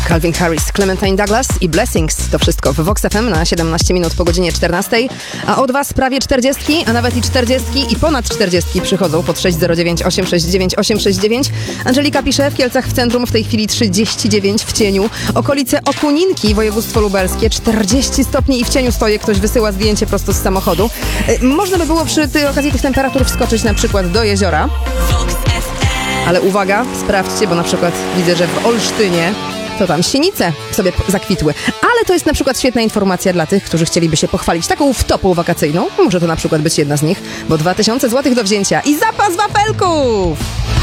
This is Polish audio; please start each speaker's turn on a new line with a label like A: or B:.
A: Calvin Harris, Clementine Douglas i Blessings. To wszystko w Vox FM na 17 minut po godzinie 14. A od Was prawie 40, a nawet i 40 i ponad 40 przychodzą pod 609 869 869. Angelika pisze, w Kielcach w centrum w tej chwili 39 w cieniu. Okolice Okuninki, województwo lubelskie, 40 stopni i w cieniu stoję. Ktoś wysyła zdjęcie prosto z samochodu. Można by było przy tej okazji tych temperatur wskoczyć na przykład do jeziora. Ale uwaga, sprawdźcie, bo na przykład widzę, że w Olsztynie to tam sinice sobie zakwitły. Ale to jest na przykład świetna informacja dla tych, którzy chcieliby się pochwalić taką wtopą wakacyjną. Może to na przykład być jedna z nich, bo 2000 zł do wzięcia i zapas wafelków!